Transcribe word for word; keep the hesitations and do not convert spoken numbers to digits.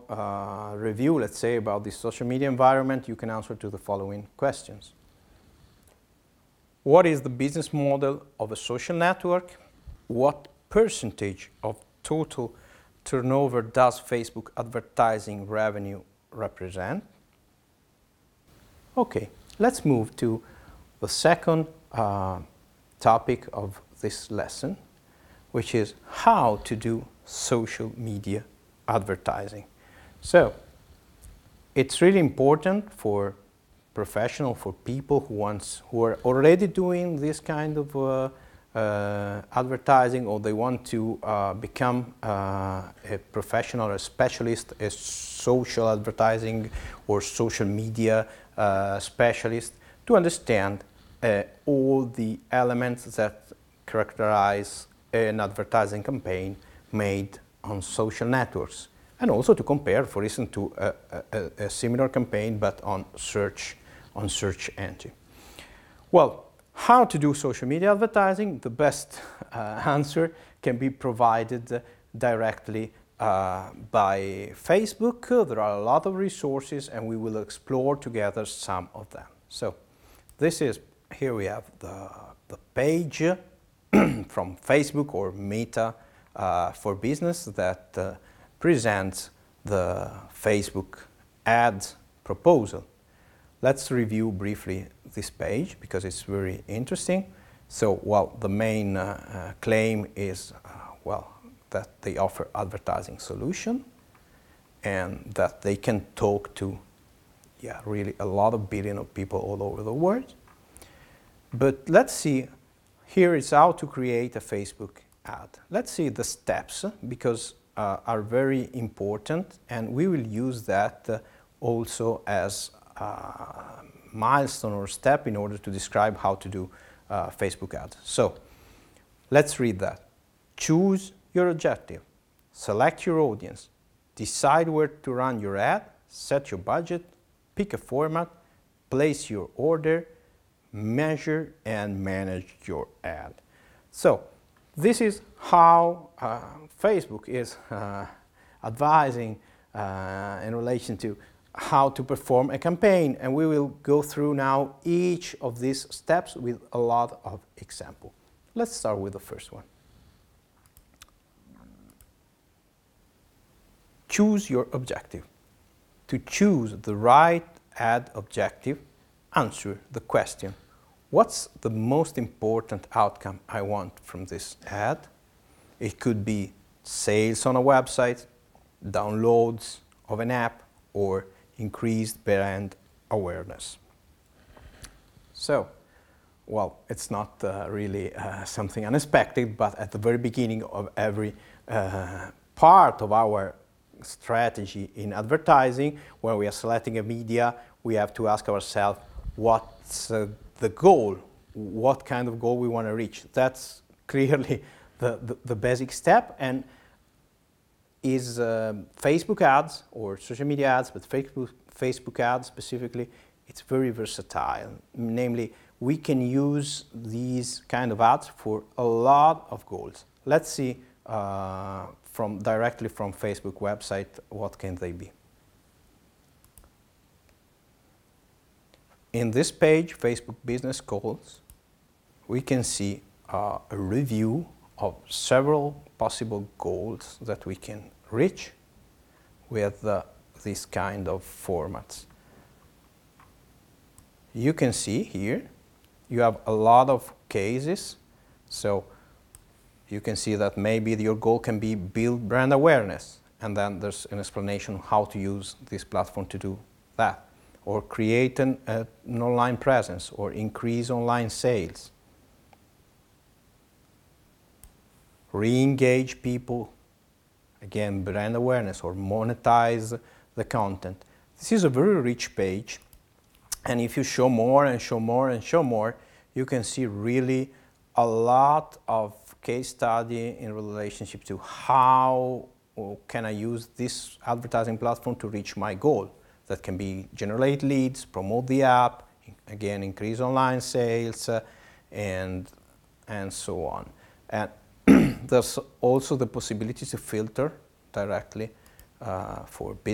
uh, review, let's say, about the social media environment, you can answer to the following questions. What is the business model of a social network? What percentage of total turnover does Facebook advertising revenue represent? Okay, let's move to the second uh, topic of this lesson, which is how to do social media advertising. So, it's really important for professional, for people who wants, who are already doing this kind of uh, uh, advertising, or they want to uh, become uh, a professional or a specialist, a social advertising or social media uh, specialist, to understand uh, all the elements that characterize an advertising campaign made on social networks, and also to compare, for instance, to a, a, a similar campaign but on search, on search engine. Well, how to do social media advertising? The best uh, answer can be provided uh, directly uh, by Facebook. Uh, there are a lot of resources, and we will explore together some of them. So, this is, here we have the, the page from Facebook or Meta uh, for Business that uh, presents the Facebook ads proposal. Let's review briefly this page because it's very interesting. So, well, the main uh, uh, claim is, uh, well, that they offer advertising solution and that they can talk to, yeah, really a lot of billion of people all over the world. But let's see, here is how to create a Facebook ad. Let's see the steps, because uh, are very important, and we will use that uh, also as a milestone or step in order to describe how to do uh, Facebook ads. So, let's read that. Choose your objective, select your audience, decide where to run your ad, set your budget, pick a format, place your order, measure and manage your ad. So, this is how uh, Facebook is uh, advising uh, in relation to how to perform a campaign, and we will go through now each of these steps with a lot of examples. Let's start with the first one. Choose your objective. To choose the right ad objective, answer the question, what's the most important outcome I want from this ad? It could be sales on a website, downloads of an app, or increased brand awareness. So, well, it's not uh, really uh, something unexpected, but at the very beginning of every uh, part of our strategy in advertising, when we are selecting a media, we have to ask ourselves, what's uh, the goal? What kind of goal we want to reach? That's clearly the, the, the basic step. And is uh, Facebook ads or social media ads, but Facebook, Facebook ads specifically, it's very versatile. Namely, we can use these kind of ads for a lot of goals. Let's see uh, from directly from Facebook website, what can they be. In this page, Facebook Business Goals, we can see uh, a review of several possible goals that we can reach with uh, this kind of formats. You can see here, you have a lot of cases, so you can see that maybe your goal can be build brand awareness, and then there's an explanation how to use this platform to do that, or create an, uh, an online presence, or increase online sales, re-engage people, again brand awareness, or monetize the content. This is a very rich page, and if you show more and show more and show more, you can see really a lot of case study in relationship to how can I use this advertising platform to reach my goal. That can be generate leads, promote the app, again increase online sales, uh, and and so on. And there's also the possibility to filter directly uh, for business.